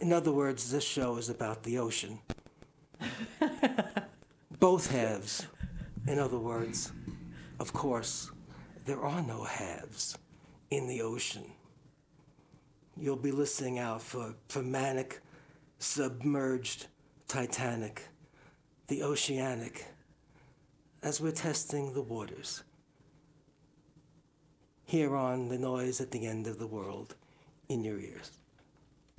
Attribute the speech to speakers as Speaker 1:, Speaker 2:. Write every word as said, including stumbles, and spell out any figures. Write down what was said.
Speaker 1: In other words, this show is about the ocean. Both halves. In other words, of course, there are no halves in the ocean. You'll be listening out for, for manic, submerged Titanic, the oceanic, as we're testing the waters. Here on The Noise at the End of the World, in your ears.